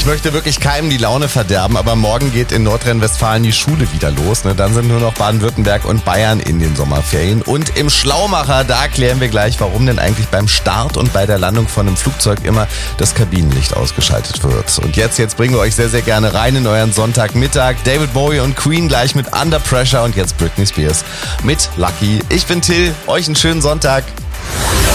möchte wirklich keinem die Laune verderben, aber morgen geht in Nordrhein-Westfalen die Schule wieder los. Dann sind nur noch Baden-Württemberg und Bayern in den Sommerferien. Und im Schlaumacher, da erklären wir gleich, warum denn eigentlich beim Start und bei der Landung von einem Flugzeug immer das Kabinenlicht ausgeschaltet wird. Und jetzt bringen wir euch sehr, sehr gerne rein in euren Sonntagmittag. David Bowie und Queen gleich mit Under Pressure und jetzt Britney Spears mit Lucky. Ich bin Till, euch einen schönen Sonntag.